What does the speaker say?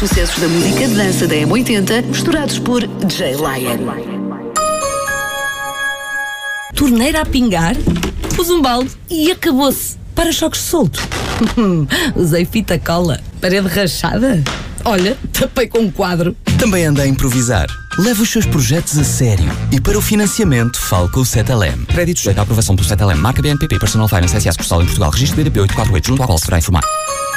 sucessos da música de dança da M80, misturados por Jay Lion. Torneira a pingar, pus um balde e acabou-se. Para-choques solto. Usei fita cola. Parede rachada. Olha, tapei com um quadro. Também anda a improvisar. Leve os seus projetos a sério. E para o financiamento, fale com o Cetelem. Crédito sujeito à aprovação do Cetelem. Marca BNPP Personal Finance S.A. Sucursal em Portugal. Registro BDP 848, junto ao qual se deverá informar.